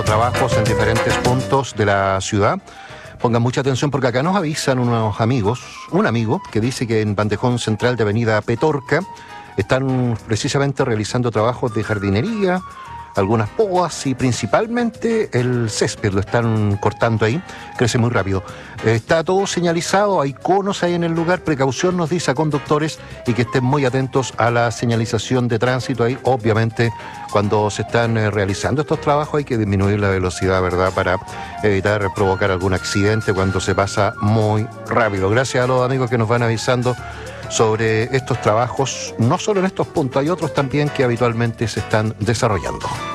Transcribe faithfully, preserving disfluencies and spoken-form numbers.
realizando trabajos en diferentes puntos de la ciudad. Pongan mucha atención porque acá nos avisan unos amigos, un amigo que dice que en Bandejón Central de Avenida Petorca están precisamente realizando trabajos de jardinería, algunas podas y principalmente el césped lo están cortando ahí, crece muy rápido. Está todo señalizado, hay conos ahí en el lugar, precaución nos dice a conductores y que estén muy atentos a la señalización de tránsito ahí. Obviamente cuando se están eh, realizando estos trabajos hay que disminuir la velocidad, ¿verdad?, para evitar provocar algún accidente cuando se pasa muy rápido. Gracias a los amigos que nos van avisando sobre estos trabajos, no solo en estos puntos, hay otros también que habitualmente se están desarrollando.